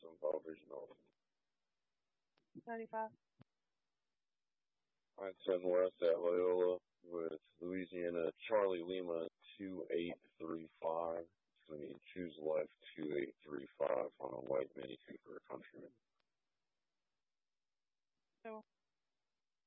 Involve Regional. 95. Alright, 7 West at Loyola with Louisiana Charlie Lima 2835. It's going to be Choose Life 2835 on a white Mini Cooper Countryman. So